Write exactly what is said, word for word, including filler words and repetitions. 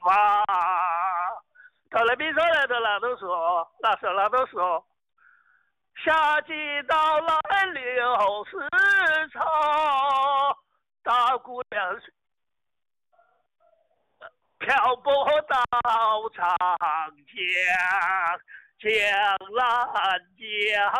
发。到了比赛来的人都说，那时候人都说，夏季到来柳丝草，大姑娘漂泊到长江，江南江